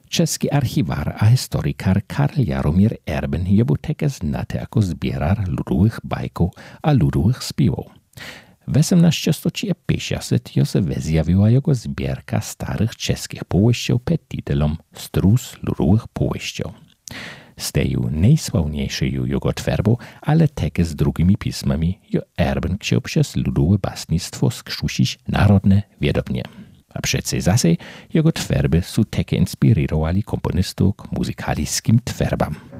Czeski archiwar a historikar Karl Jaromir Erben je był také znany jako zbierar ludowych bajków a ludowych śpiewów. W 1850 jo se wyzjawiła jego zbierka starych czeskich powieściów pod tytułem Strus ludowych powieściów. Steju najsławniejszą jego tworbą, ale také z drugimi pismami jo Erben chciał przez ludowe básnictwo skrzesić narodne wiedobnie. A przece zase jego tworby są také inspirowali komponistów k muzykalskim tworbam.